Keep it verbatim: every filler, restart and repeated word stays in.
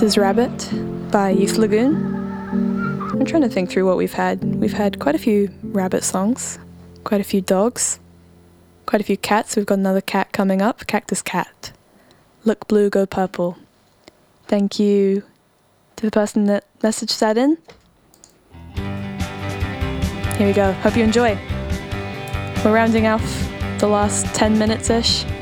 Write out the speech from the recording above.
is Rabbit by Youth Lagoon. I'm trying to think through what we've had. We've had quite a few rabbit songs, quite a few dogs, quite a few cats. We've got another cat coming up, Cactus Cat. Look blue, go purple. Thank you to the person that messaged that in. Here we go. Hope you enjoy. We're rounding off the last ten minutes-ish.